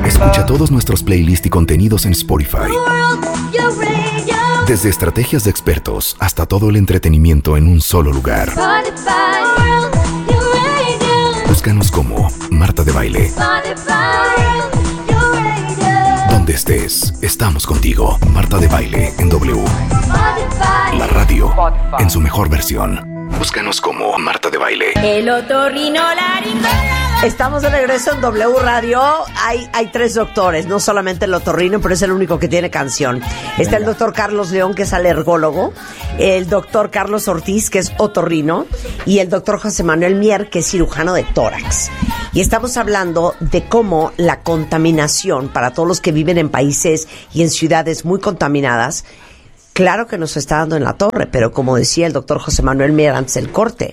Escucha todos nuestros playlists y contenidos en Spotify. Desde estrategias de expertos hasta todo el entretenimiento en un solo lugar. Búscanos como Marta de Baile. Donde estés, estamos contigo. Marta de Baile en W. La radio en su mejor versión. Búscanos como Marta de Baile. El otorrinolaringólogo. Estamos de regreso en W Radio. Hay 3 doctores, no solamente el otorrino, pero es el único que tiene canción. Está el doctor Carlos León, que es alergólogo, el doctor Carlos Ortiz, que es otorrino, y el doctor José Manuel Mier, que es cirujano de tórax. Y estamos hablando de cómo la contaminación, para todos los que viven en países y en ciudades muy contaminadas, claro que nos está dando en la torre, pero como decía el doctor José Manuel Mier antes del corte,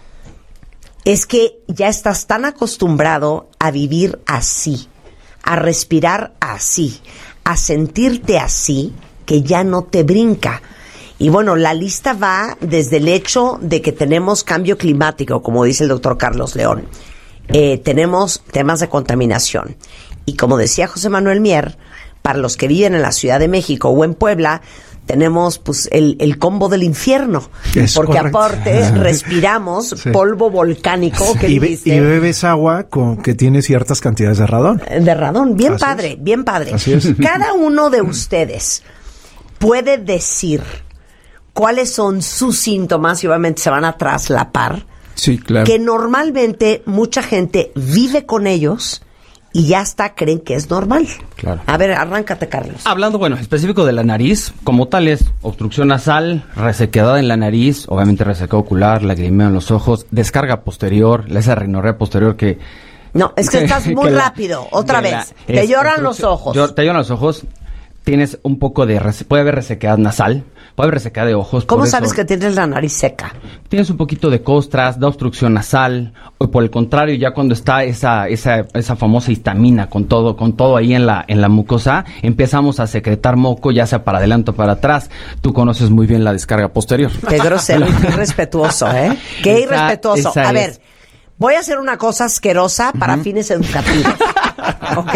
es que ya estás tan acostumbrado a vivir así, a respirar así, a sentirte así, que ya no te brinca. Y bueno, la lista va desde el hecho de que tenemos cambio climático, como dice el doctor Carlos León. Tenemos temas de contaminación. Y como decía José Manuel Mier, para los que viven en la Ciudad de México o en Puebla, tenemos pues el combo del infierno, es porque correcto. Aparte respiramos polvo volcánico que y bebes agua que tiene ciertas cantidades de radón. De radón, bien Así padre, es. bien padre. Así es. Cada uno de ustedes puede decir cuáles son sus síntomas y obviamente se van a traslapar, Sí, claro. que normalmente mucha gente vive con ellos y ya hasta creen que es normal. Claro. A ver, arráncate, Carlos. Hablando, bueno, específico de la nariz, como tal es obstrucción nasal, resequedad en la nariz, obviamente resequedad ocular, lagrimeo en los ojos, descarga posterior, esa rinorrea posterior que... No, es que estás muy rápido. Otra vez. Te lloran los ojos. Te lloran los ojos. Tienes un poco de... puede haber resequedad nasal, puede haber resequedad de ojos. ¿Cómo por sabes eso que tienes la nariz seca? tienes un poquito de costras, da obstrucción nasal, o por el contrario, ya cuando está esa famosa histamina con todo ahí en la mucosa, empezamos a secretar moco, ya sea para adelante o para atrás. Tú conoces muy bien la descarga posterior. Qué grosero y qué irrespetuoso, ¿eh? Qué irrespetuoso. A ver, voy a hacer una cosa asquerosa para fines educativos. ¿Ok?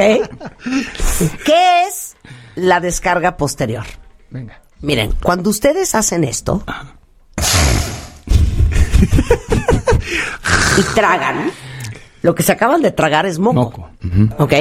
¿Qué es la descarga posterior? Venga. Miren, cuando ustedes hacen esto y tragan, lo que se acaban de tragar es moco. ¿Ok?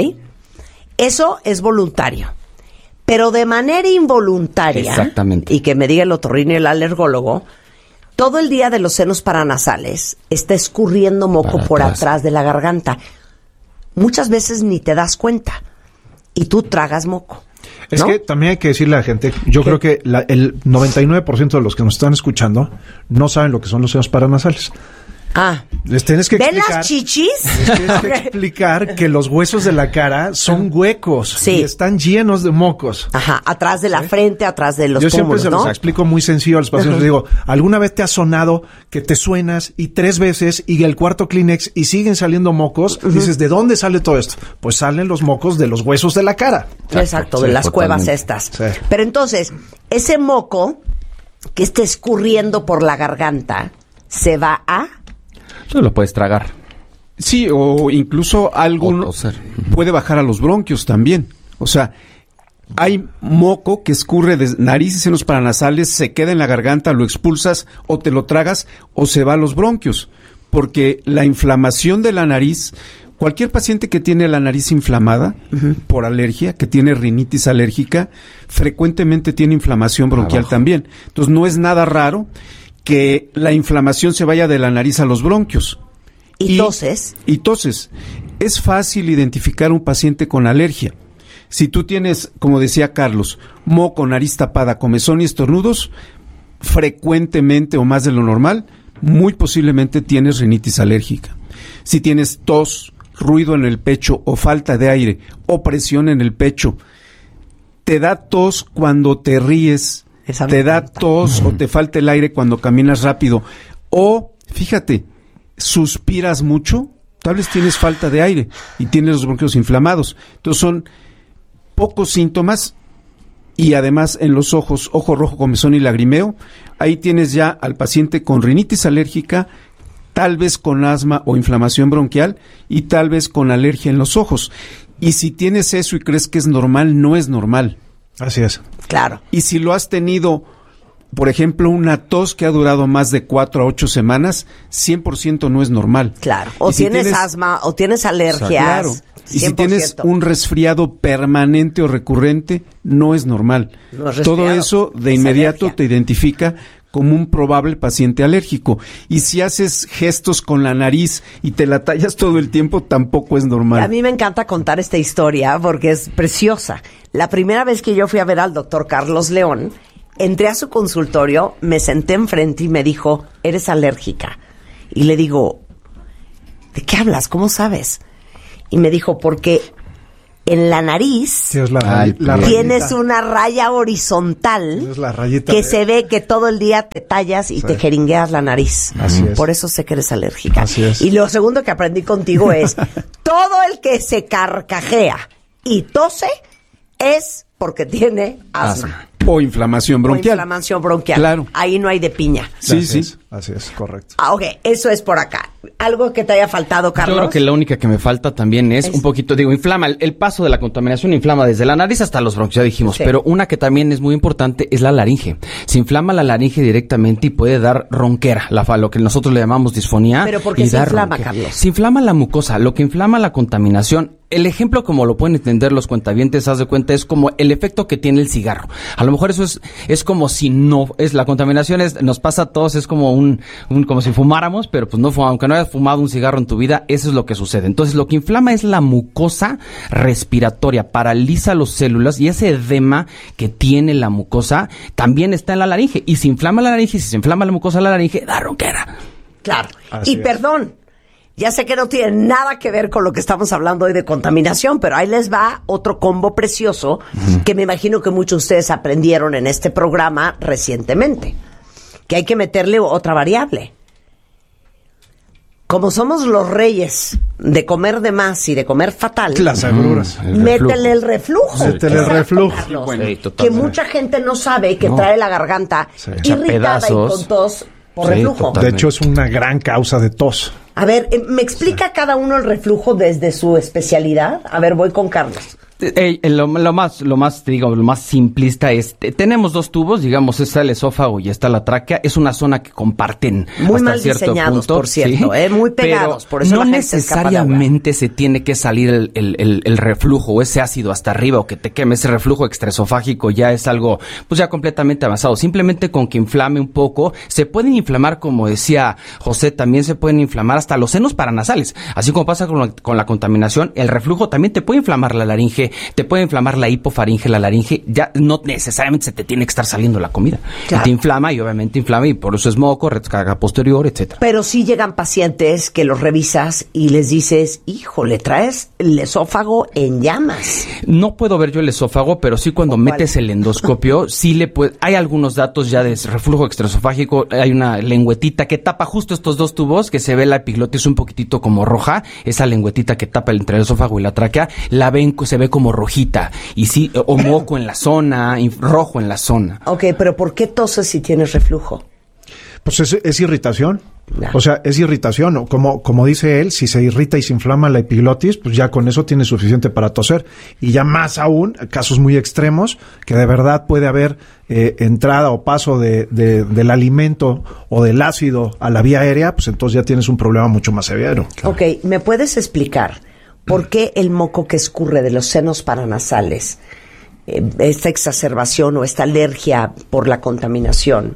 Eso es voluntario. Pero de manera involuntaria, exactamente, y que me diga el otorrino y el alergólogo, todo el día de los senos paranasales está escurriendo moco para por atrás. atrás de la garganta. Muchas veces ni te das cuenta y tú tragas moco. Es ¿no? que también hay que decirle a la gente, yo creo que el 99% de los que nos están escuchando no saben lo que son los senos paranasales. Ah. Les tienes que ¿Ven explicar. las chichis? Les tienes que explicar que los huesos de la cara son huecos Sí. y están llenos de mocos. Ajá, atrás de la frente, atrás de los Yo siempre pómulos, se los ¿no? explico muy sencillo a los pacientes. Les digo, ¿alguna vez te ha sonado que te suenas y 3 veces y el cuarto Kleenex y siguen saliendo mocos? Dices, ¿de dónde sale todo esto? Pues salen los mocos de los huesos de la cara. Exacto, Sí, de las totalmente. cuevas estas. Sí. Pero entonces, ese moco que está escurriendo por la garganta se va a... Tú lo puedes tragar. Sí, o incluso algo toser. puede bajar a los bronquios también. O sea, hay moco que escurre de nariz y senos paranasales, se queda en la garganta, lo expulsas o te lo tragas o se va a los bronquios. Porque la inflamación de la nariz, cualquier paciente que tiene la nariz inflamada por alergia, que tiene rinitis alérgica, frecuentemente tiene inflamación bronquial Abajo. también. Entonces no es nada raro que la inflamación se vaya de la nariz a los bronquios. Y toses. Y toses. Es fácil identificar un paciente con alergia. Si tú tienes, como decía Carlos, moco, nariz tapada, comezón y estornudos, frecuentemente o más de lo normal, muy posiblemente tienes rinitis alérgica. Si tienes tos, ruido en el pecho o falta de aire o presión en el pecho, te da tos cuando te ríes, Esa me te da encanta. tos o te falta el aire cuando caminas rápido, o fíjate, suspiras mucho, tal vez tienes falta de aire y tienes los bronquios inflamados. Entonces son pocos síntomas y además en los ojos, ojo rojo, comezón y lagrimeo, ahí tienes ya al paciente con rinitis alérgica, tal vez con asma o inflamación bronquial y tal vez con alergia en los ojos. Y si tienes eso y crees que es normal, no es normal. Así es. Claro. Y si lo has tenido, por ejemplo, una tos que ha durado más de 4 a 8 semanas, 100% no es normal. Claro. O Y si tienes asma, o tienes alergias. Claro. Y 100%. si tienes un resfriado permanente o recurrente, no es normal. No es resfriado, todo eso de es inmediato alergia. te identifica como un probable paciente alérgico. Y si haces gestos con la nariz y te la tallas todo el tiempo, tampoco es normal. A mí me encanta contar esta historia porque es preciosa. La primera vez que yo fui a ver al doctor Carlos León, entré a su consultorio, me senté enfrente y me dijo, ¿eres alérgica? Y le digo, ¿de qué hablas? ¿Cómo sabes? Y me dijo, porque en la nariz Sí, es la tienes rayita. una raya horizontal Es la rayita que de- se ve que todo el día te tallas y te jeringueas la nariz. Así es. Por eso sé que eres alérgica. Así es. Y lo segundo que aprendí contigo es, todo el que se carcajea y tose es porque tiene asma. O inflamación O bronquial. inflamación bronquial. Claro. Ahí no hay de piña. Sí, Así sí. es, así es, correcto. Ah, ok, eso es por acá. ¿Algo que te haya faltado, Carlos? Yo creo que la única que me falta también es un poquito, inflama, el paso de la contaminación inflama desde la nariz hasta los bronquios, ya dijimos, Sí. pero una que también es muy importante es la laringe. Se inflama la laringe directamente y puede dar ronquera, lo que nosotros le llamamos disfonía. ¿Pero por qué y se da inflama, ronquera. Carlos? Se inflama la mucosa, lo que inflama la contaminación. El ejemplo, como lo pueden entender los cuentavientes, haz de cuenta, es como el efecto que tiene el cigarro. A lo mejor eso es como si no, la contaminación nos pasa a todos, es como como si fumáramos, pero pues no aunque no hayas fumado un cigarro en tu vida, eso es lo que sucede. Entonces, lo que inflama es la mucosa respiratoria, paraliza las células y ese edema que tiene la mucosa también está en la laringe. Y si inflama la laringe, si se inflama la mucosa de la laringe, da ronquera. Claro. Así Y es. perdón, ya sé que no tiene nada que ver con lo que estamos hablando hoy de contaminación, pero ahí les va otro combo precioso que me imagino que muchos de ustedes aprendieron en este programa recientemente, que hay que meterle otra variable. Como somos los reyes de comer de más y de comer fatal, Las agruras. métele el reflujo. Métele el Exacto, reflujo. Carlos. Bueno, sí, que totalmente. mucha gente no sabe que No. trae la garganta Sí. irritada pedazos. y con tos por Sí, reflujo. total. De hecho, es una gran causa de tos. A ver, ¿me explica cada uno el reflujo desde su especialidad? A ver, voy con Carlos. Lo más simplista es, tenemos dos tubos, digamos, está el esófago y está la tráquea, es una zona que comparten Muy hasta mal cierto diseñados, punto, por cierto, ¿sí? muy pegados, Pero por eso no la gente escapa de agua. necesariamente se tiene que salir el reflujo o ese ácido hasta arriba o que te queme, ese reflujo extraesofágico ya es algo, pues ya completamente avanzado, simplemente con que inflame un poco, se pueden inflamar, como decía José, también se pueden inflamar hasta los senos paranasales, así como pasa con la contaminación, el reflujo también te puede inflamar la laringe, te puede inflamar la hipofaringe, la laringe, ya no necesariamente se te tiene que estar saliendo la comida. Claro. Y te inflama y obviamente inflama y por eso es moco, recarga posterior, etcétera. Pero sí llegan pacientes que los revisas y les dices, híjole, traes el esófago en llamas. No puedo ver yo el esófago, pero sí cuando metes el endoscopio, sí hay algunos datos ya de reflujo extraesofágico, hay una lengüetita que tapa justo estos dos tubos, que se ve la epiglotis un poquitito como roja, esa lengüetita que tapa entre el esófago y la tráquea, se ve como rojita, y sí, o moco en la zona, rojo en la zona. Ok, pero ¿por qué toses si tienes reflujo? Pues es irritación. Ya. O sea, es irritación. O como dice él, si se irrita y se inflama la epiglotis, pues ya con eso tiene suficiente para toser. Y ya más aún, casos muy extremos, que de verdad puede haber entrada o paso del alimento o del ácido a la vía aérea, pues entonces ya tienes un problema mucho más severo. Ok, ¿me puedes explicar por qué el moco que escurre de los senos paranasales, esta exacerbación o esta alergia por la contaminación,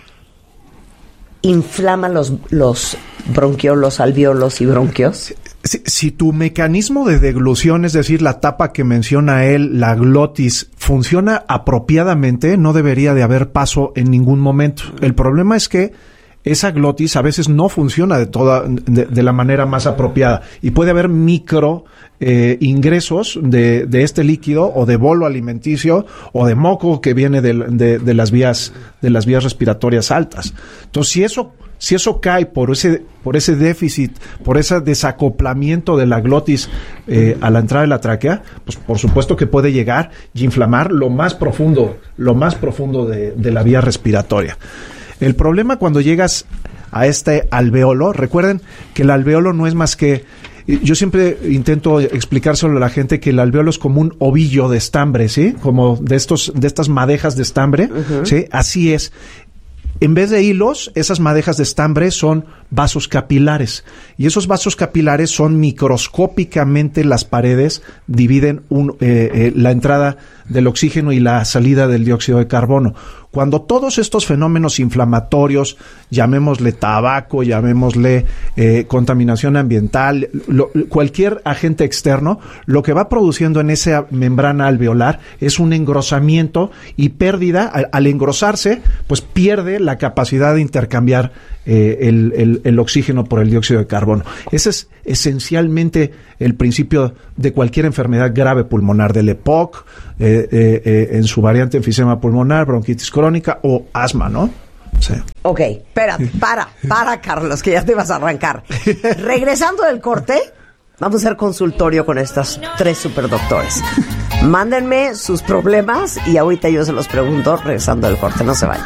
inflama los bronquiolos, alvéolos y bronquios? Si tu mecanismo de deglución, es decir, la tapa que menciona él, la glotis, funciona apropiadamente, no debería de haber paso en ningún momento. El problema es que esa glotis a veces no funciona de la manera más apropiada y puede haber micro ingresos de este líquido o de bolo alimenticio o de moco que viene de las vías respiratorias altas. Entonces, si eso cae por ese déficit, por ese desacoplamiento de la glotis a la entrada de la tráquea, pues por supuesto que puede llegar y inflamar lo más profundo de la vía respiratoria. El problema cuando llegas a este alvéolo, recuerden que el alvéolo no es más que yo siempre intento explicárselo a la gente que el alvéolo es como un ovillo de estambre, ¿sí? Como de estas madejas de estambre, ¿sí? Así es. En vez de hilos, esas madejas de estambre son vasos capilares. Y esos vasos capilares son microscópicamente, las paredes dividen la entrada del oxígeno y la salida del dióxido de carbono. Cuando todos estos fenómenos inflamatorios, llamémosle tabaco, llamémosle contaminación ambiental, cualquier agente externo, lo que va produciendo en esa membrana alveolar es un engrosamiento y pérdida. Al engrosarse, pues pierde la capacidad de intercambiar el oxígeno por el dióxido de carbono. Ese es esencialmente el principio de cualquier enfermedad grave pulmonar, del EPOC, en su variante enfisema pulmonar, bronquitis crónica o asma, ¿no? Sí. Ok, espérate, para Carlos, que ya te vas a arrancar. Regresando del corte, vamos a hacer consultorio con estos 3 superdoctores. Mándenme sus problemas y ahorita yo se los pregunto regresando del corte, no se vayan.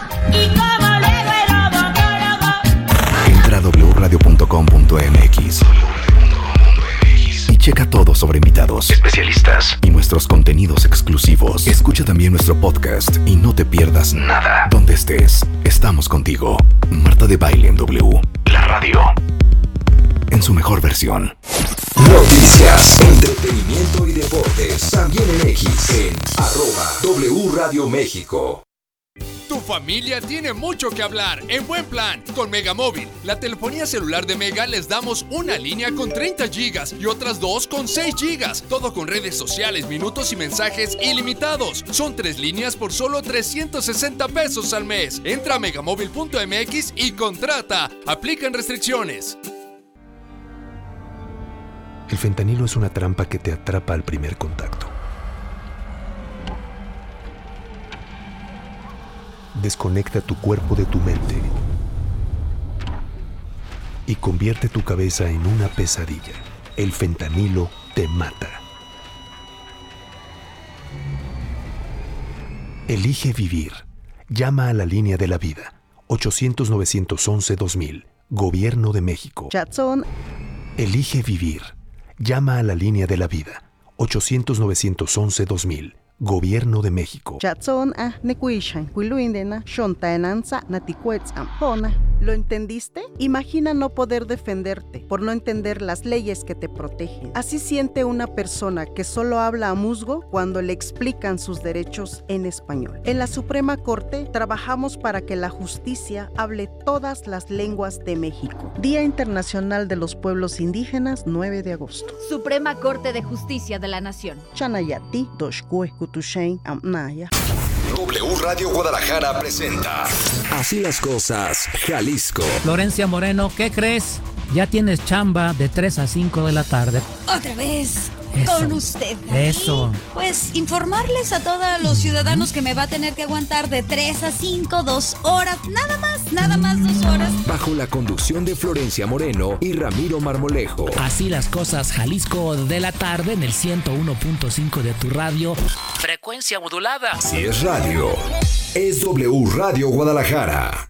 Entra a wradio.com.mx y checa todo sobre invitados, especialistas y nuestros contenidos exclusivos. Escucha también nuestro podcast y no te pierdas nada. Donde estés, estamos contigo. Marta de Baile en W, la radio, en su mejor versión. Noticias, entretenimiento y deportes. También en X, en @W Radio México. Tu familia tiene mucho que hablar en buen plan con Megamóvil. La telefonía celular de Mega les damos una línea con 30 gigas y otras 2 con 6 gigas. Todo con redes sociales, minutos y mensajes ilimitados. Son 3 líneas por solo 360 pesos al mes. Entra a megamóvil.mx y contrata. Aplican restricciones. El fentanilo es una trampa que te atrapa al primer contacto. Desconecta tu cuerpo de tu mente y convierte tu cabeza en una pesadilla. El fentanilo te mata. Elige vivir. Llama a la línea de la vida. 800-911-2000. Gobierno de México. Elige vivir. Llama a la línea de la vida. 800-911-2000. Gobierno de México. ¿Lo entendiste? Imagina no poder defenderte por no entender las leyes que te protegen. Así siente una persona que solo habla a musgo cuando le explican sus derechos en español. En la Suprema Corte trabajamos para que la justicia hable todas las lenguas de México. Día Internacional de los Pueblos Indígenas, 9 de agosto. Suprema Corte de Justicia de la Nación. Chanayati, Doshkue, Kutushain, Amnaya. W Radio Guadalajara presenta Así las cosas, Jalisco. Florencia Moreno, ¿qué crees? Ya tienes chamba de 3 a 5 de la tarde. Otra vez. Eso, con usted. Eso. Pues informarles a todos los ciudadanos que me va a tener que aguantar de 3 a 5, 2 horas, nada más 2 horas. Bajo la conducción de Florencia Moreno y Ramiro Marmolejo. Así las cosas, Jalisco de la tarde en el 101.5 de tu radio. Frecuencia modulada. Si es radio, es W Radio Guadalajara.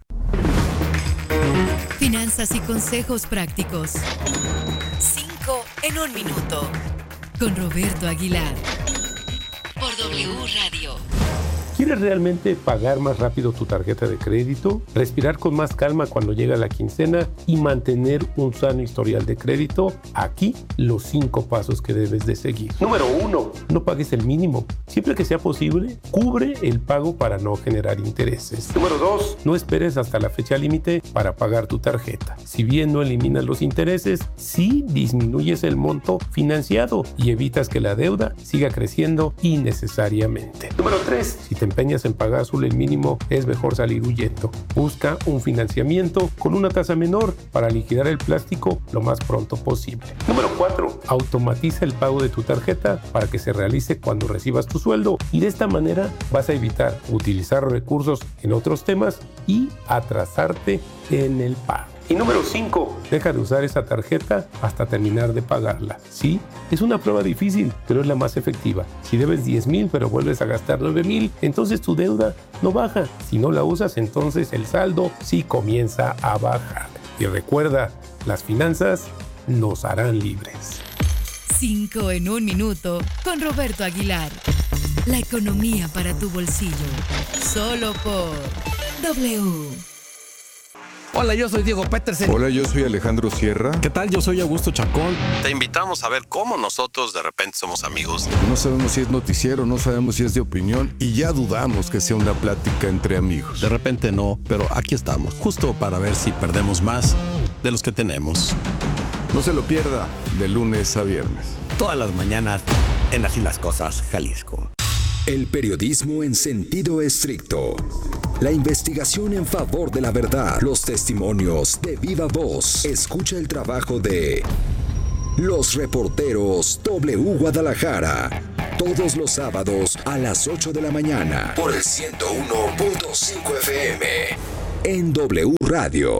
Finanzas y consejos prácticos. 5 en 1 minuto. Con Roberto Aguilar. Por W Radio. ¿Quieres realmente pagar más rápido tu tarjeta de crédito? Respirar con más calma cuando llega la quincena y mantener un sano historial de crédito. Aquí los 5 pasos que debes de seguir. Número 1. No pagues el mínimo. Siempre que sea posible, cubre el pago para no generar intereses. Número 2. No esperes hasta la fecha límite para pagar tu tarjeta. Si bien no eliminas los intereses, sí disminuyes el monto financiado y evitas que la deuda siga creciendo innecesariamente. Número 3. Si te empeñas en pagar solo el mínimo, es mejor salir huyendo. Busca un financiamiento con una tasa menor para liquidar el plástico lo más pronto posible. Número 4. Automatiza el pago de tu tarjeta para que se realice cuando recibas tu sueldo y de esta manera vas a evitar utilizar recursos en otros temas y atrasarte en el pago. Y número 5, deja de usar esa tarjeta hasta terminar de pagarla. Sí, es una prueba difícil, pero es la más efectiva. Si debes 10,000 pero vuelves a gastar 9,000, entonces tu deuda no baja. Si no la usas, entonces el saldo sí comienza a bajar. Y recuerda, las finanzas nos harán libres. 5 en un minuto con Roberto Aguilar. La economía para tu bolsillo. Solo por W. Hola, yo soy Diego Petersen. Hola, yo soy Alejandro Sierra. ¿Qué tal? Yo soy Augusto Chacón. Te invitamos a ver cómo nosotros de repente somos amigos. No sabemos si es noticiero, no sabemos si es de opinión y ya dudamos que sea una plática entre amigos. De repente no, pero aquí estamos, justo para ver si perdemos más de los que tenemos. No se lo pierda, de lunes a viernes. Todas las mañanas en Así las Cosas, Jalisco. El periodismo en sentido estricto. La investigación en favor de la verdad. Los testimonios de viva voz. Escucha el trabajo de los reporteros W Guadalajara. Todos los sábados a las 8 de la mañana. Por el 101.5 FM. En W Radio.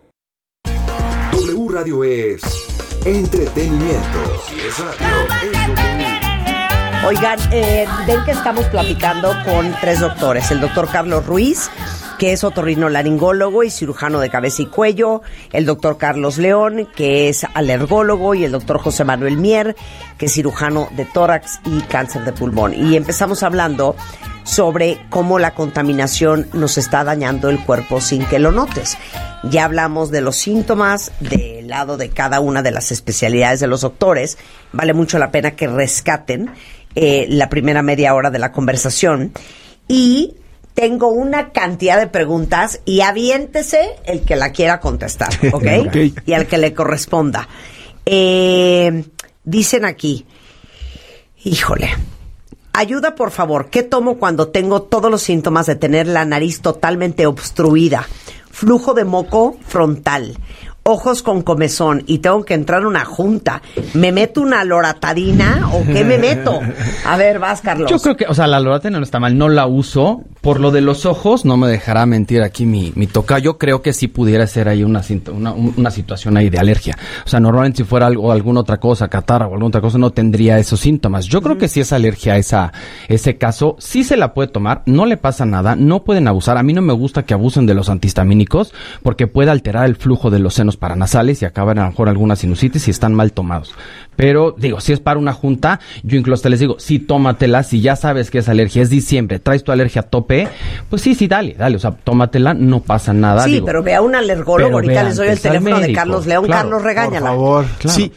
W Radio es entretenimiento. Y es radio, es W. Oigan, ven que estamos platicando con 3 doctores. El doctor Carlos Ruiz, que es otorrinolaringólogo y cirujano de cabeza y cuello. El doctor Carlos León, que es alergólogo. Y el doctor José Manuel Mier, que es cirujano de tórax y cáncer de pulmón. Y empezamos hablando sobre cómo la contaminación nos está dañando el cuerpo sin que lo notes. Ya hablamos de los síntomas del lado de cada una de las especialidades de los doctores. Vale mucho la pena que rescaten la primera media hora de la conversación. Y tengo una cantidad de preguntas y aviéntese el que la quiera contestar, ¿ok? Okay. Y al que le corresponda. Dicen aquí, híjole, ayuda por favor, ¿qué tomo cuando tengo todos los síntomas de tener la nariz totalmente obstruida? Flujo de moco frontal, ojos con comezón y tengo que entrar a una junta. ¿Me meto una loratadina o qué me meto? A ver, vas, Carlos. Yo creo que, o sea, la loratadina no está mal, no la uso. Por lo de los ojos, no me dejará mentir aquí mi tocayo, creo que sí pudiera ser ahí una situación ahí de alergia. O sea, normalmente si fuera alguna otra cosa, catarra o alguna otra cosa, no tendría esos síntomas. Yo creo que si es alergia a ese caso, sí se la puede tomar, no le pasa nada, no pueden abusar. A mí no me gusta que abusen de los antihistamínicos porque puede alterar el flujo de los senos paranasales y acaban a lo mejor alguna sinusitis si están mal tomados. Pero, digo, si es para una junta, yo incluso hasta les digo, sí, tómatela, si ya sabes que es alergia, es diciembre, traes tu alergia a tope, pues sí, dale, o sea, tómatela, no pasa nada. Sí, digo, pero ve a un alergólogo, ahorita les doy el teléfono de Carlos León, claro, Carlos, regáñala. Por favor, claro. Sí,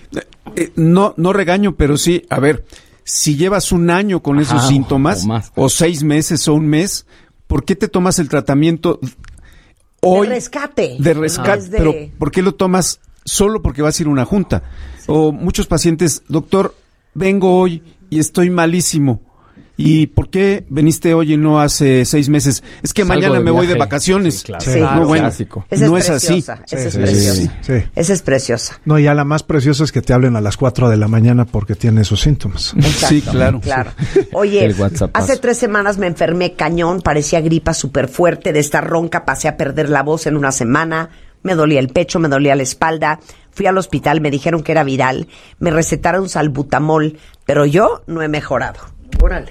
no regaño, pero sí, a ver, si llevas un año con esos síntomas, o 6 meses o un mes, ¿por qué te tomas el tratamiento hoy? De rescate. Pero ¿por qué lo tomas solo porque vas a ir a una junta? O muchos pacientes, doctor, vengo hoy y estoy malísimo. ¿Y por qué viniste hoy y no hace 6 meses? Es que mañana me voy de vacaciones. Sí, claro. Sí. No, bueno, no es así. Esa es preciosa. Sí. Esa es preciosa. No, ya la más preciosa es que te hablen a las 4 de la mañana porque tiene esos síntomas. Exacto, sí, claro. Oye, hace 3 semanas me enfermé cañón, parecía gripa súper fuerte, de estar ronca pasé a perder la voz en una semana, me dolía el pecho, me dolía la espalda, fui al hospital, me dijeron que era viral, me recetaron salbutamol, pero yo no he mejorado. Órale.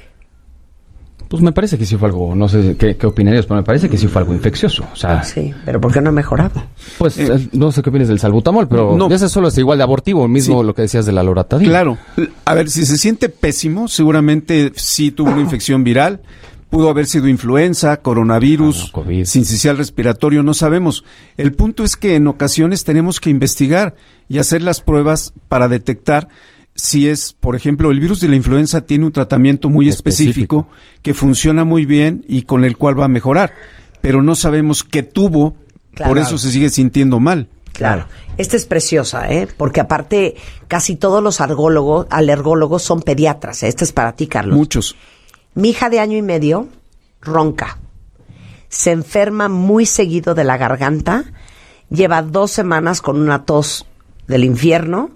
Pues me parece que sí fue algo, no sé qué opinarías, pero me parece que sí fue algo infeccioso. O sea, sí, pero ¿por qué no ha mejorado? Pues no sé qué opinas del salbutamol, pero no. Ese solo es igual de abortivo, mismo lo que decías de la loratadina. Claro. A ver, si se siente pésimo, seguramente sí tuvo una infección viral, pudo haber sido influenza, coronavirus, sincicial respiratorio, no sabemos. El punto es que en ocasiones tenemos que investigar y hacer las pruebas para detectar si es, por ejemplo, el virus de la influenza tiene un tratamiento muy específico que funciona muy bien y con el cual va a mejorar, pero no sabemos qué tuvo, por eso se sigue sintiendo mal. Claro. Esta es preciosa, porque aparte casi todos los alergólogos son pediatras. Esta es para ti, Carlos. Muchos. Mi hija de 1 año y medio ronca, se enferma muy seguido de la garganta, lleva 2 semanas con una tos del infierno.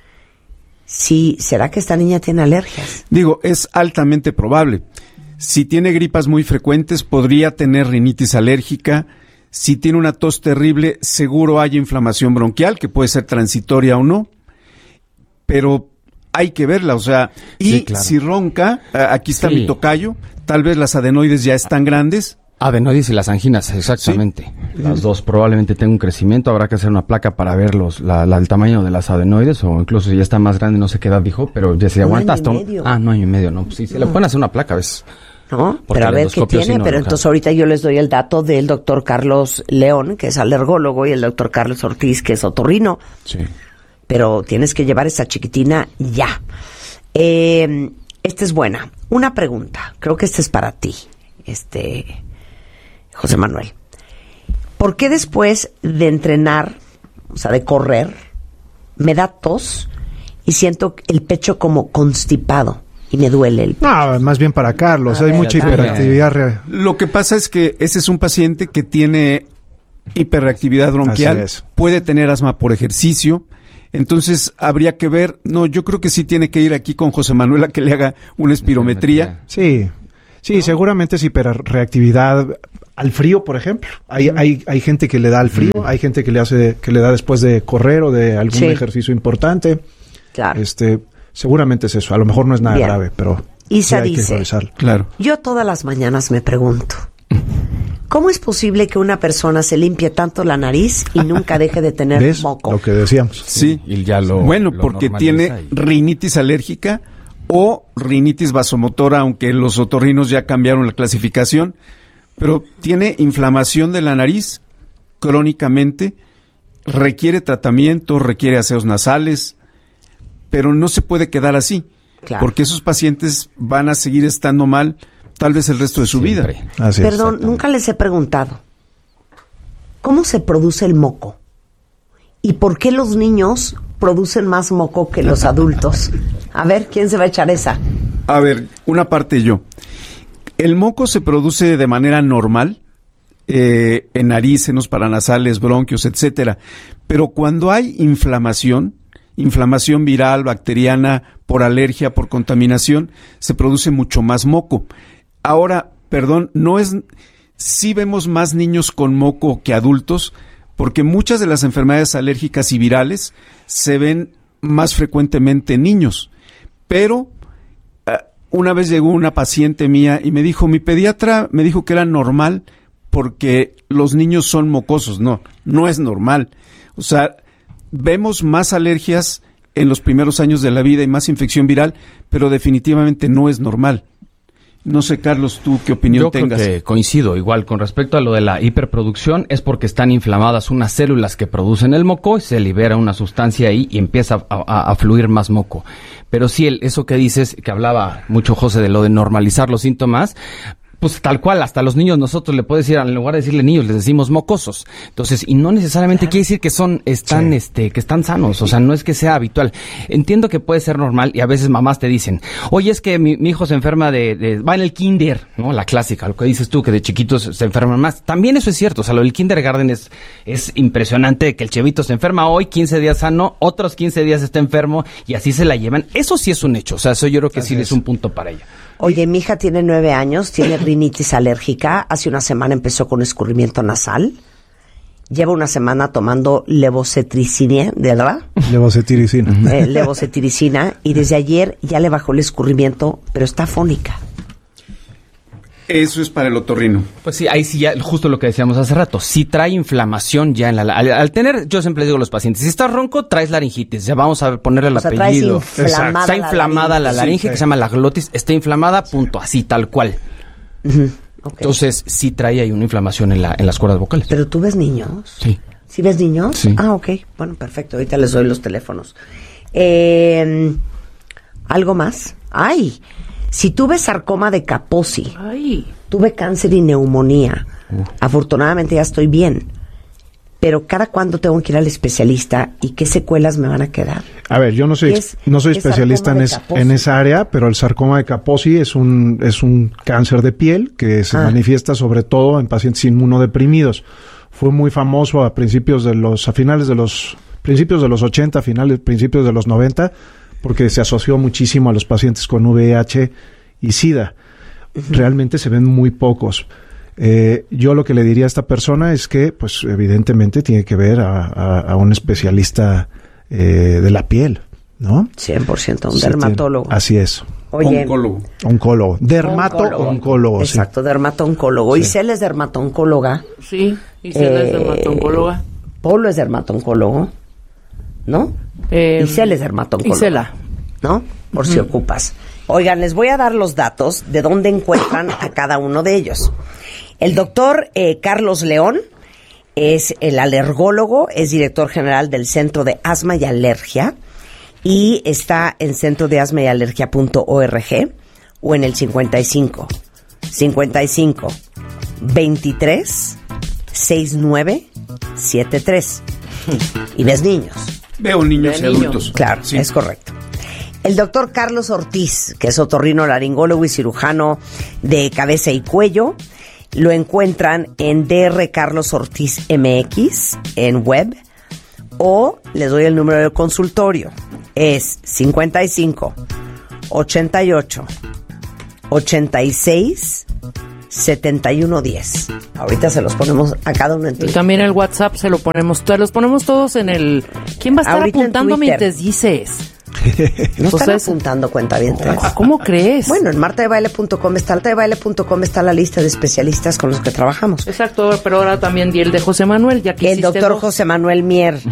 Sí, ¿será que esta niña tiene alergias? Digo, es altamente probable. Si tiene gripas muy frecuentes, podría tener rinitis alérgica. Si tiene una tos terrible, seguro hay inflamación bronquial, que puede ser transitoria o no. Pero hay que verla, o sea, y si ronca, aquí está mi tocayo, tal vez las adenoides ya están grandes, Adenoides y las anginas, exactamente. Sí. Las dos. Probablemente tenga un crecimiento. Habrá que hacer una placa para ver el tamaño de las adenoides, o incluso si ya está más grande, no sé qué edad dijo, pero ya se aguanta hasta no, año y medio, ¿no? Pues sí, se le pueden hacer una placa, ¿ves? No, pero a ver qué tiene, pero entonces ahorita yo les doy el dato del doctor Carlos León, que es alergólogo, y el doctor Carlos Ortiz, que es otorrino. Sí. Pero tienes que llevar esa chiquitina ya. Esta es buena. Una pregunta, creo que esta es para ti, José Manuel. ¿Por qué después de entrenar, o sea, de correr, me da tos y siento el pecho como constipado y me duele el pecho? No, más bien para Carlos, hay mucha hiperactividad real. Lo que pasa es que ese es un paciente que tiene hiperactividad bronquial, puede tener asma por ejercicio. Entonces habría que ver, yo creo que sí tiene que ir aquí con José Manuel a que le haga una espirometría. Sí, seguramente es hiperreactividad al frío, por ejemplo. Hay gente que le da al frío, hay gente que le da después de correr o de algún ejercicio importante. Claro. Seguramente es eso, a lo mejor no es nada grave, pero Isa hay dice, que revisarlo. Claro. Yo todas las mañanas me pregunto, ¿cómo es posible que una persona se limpie tanto la nariz y nunca deje de tener moco? Lo que decíamos. Sí, y ya porque tiene rinitis alérgica o rinitis vasomotora, aunque los otorrinos ya cambiaron la clasificación, pero tiene inflamación de la nariz crónicamente, requiere tratamiento, requiere aseos nasales, pero no se puede quedar así, porque esos pacientes van a seguir estando mal tal vez el resto de su vida. Perdón, nunca les he preguntado, ¿cómo se produce el moco? ¿Y por qué los niños producen más moco que los adultos? A ver, ¿quién se va a echar esa? A ver, una parte yo. El moco se produce de manera normal, en nariz, senos paranasales, bronquios, etcétera. Pero cuando hay inflamación viral, bacteriana, por alergia, por contaminación, se produce mucho más moco. Ahora, sí vemos más niños con moco que adultos, porque muchas de las enfermedades alérgicas y virales se ven más frecuentemente en niños. Pero una vez llegó una paciente mía y me dijo, mi pediatra me dijo que era normal porque los niños son mocosos. No es normal. O sea, vemos más alergias en los primeros años de la vida y más infección viral, pero definitivamente no es normal. No sé, Carlos, ¿tú qué opinión tengas? Yo creo que coincido igual con respecto a lo de la hiperproducción, es porque están inflamadas unas células que producen el moco y se libera una sustancia ahí y empieza a fluir más moco. Pero sí, eso que dices, que hablaba mucho José de lo de normalizar los síntomas, pues tal cual, hasta los niños nosotros le puedes decir, en lugar de decirle niños, les decimos mocosos. Entonces, y no necesariamente quiere decir que que están sanos, o sea, no es que sea habitual. Entiendo que puede ser normal y a veces mamás te dicen, oye, es que mi hijo se enferma va en el kinder, ¿no? La clásica, lo que dices tú, que de chiquitos se enferman más. También eso es cierto, o sea, lo del kindergarten es impresionante, que el chavito se enferma hoy, 15 días sano, otros 15 días está enfermo y así se la llevan. Eso sí es un hecho, o sea, eso yo creo que sí es un punto para ella. Oye, mi hija tiene 9 años, tiene rinitis alérgica. Hace una semana empezó con escurrimiento nasal. Lleva una semana tomando levocetiricina, ¿verdad? Levocetiricina. Y desde ayer ya le bajó el escurrimiento, pero está afónica. Eso es para el otorrino. Pues sí, ahí sí ya, justo lo que decíamos hace rato, sí trae inflamación ya al tener, yo siempre les digo a los pacientes, si estás ronco, traes laringitis, ya vamos a ponerle el apellido. Está inflamada la laringe, que se llama la glotis, está inflamada, punto, así, tal cual. Okay. Entonces, sí trae ahí una inflamación en las cuerdas vocales. ¿Pero tú ves niños? Sí. ¿Sí ves niños? Sí. Ah, ok, bueno, perfecto, ahorita les doy los teléfonos. ¿Algo más? ¡Ay! Si tuve sarcoma de Kaposi, tuve cáncer y neumonía, afortunadamente ya estoy bien, pero ¿cada cuándo tengo que ir al especialista y qué secuelas me van a quedar? A ver, yo no soy especialista en esa área, pero el sarcoma de Kaposi es un cáncer de piel que se manifiesta sobre todo en pacientes inmunodeprimidos. Fue muy famoso a principios de los 80, principios de los 90, porque se asoció muchísimo a los pacientes con VIH y SIDA. Realmente se ven muy pocos. Yo lo que le diría a esta persona es que, pues, evidentemente tiene que ver a un especialista de la piel, ¿no? 100%, un dermatólogo. Así es. Oye, Oncólogo. Dermato-oncólogo. Exacto, dermato-oncólogo. Sí. Isela es dermato-oncóloga. Sí, Isela es dermato-oncóloga. Polo es dermato-oncólogo, ¿no? Isela es dermato-oncóloga. Isela. ¿No? Por si ocupas. Oigan, les voy a dar los datos de dónde encuentran a cada uno de ellos. El doctor Carlos León es el alergólogo, es director general del Centro de Asma y Alergia y está en centrodeasmayallergia.org o en el 55 23 69 73. Y ves niños. Veo niños y adultos. Claro, sí. Es correcto. El doctor Carlos Ortiz, que es otorrinolaringólogo y cirujano de cabeza y cuello, lo encuentran en DR Carlos Ortiz MX en web o les doy el número del consultorio. Es 55 88 86 7110. Ahorita se los ponemos a cada uno en Twitter. Y también el WhatsApp se los ponemos todos en el... ¿Quién va a estar ahorita apuntando mientras dices? No están apuntando, cuentavientes. ¿Cómo crees? Bueno, en martadebaile.com está la lista de especialistas con los que trabajamos. Exacto, pero ahora también di el de José Manuel, ya que el doctor José Manuel Mier.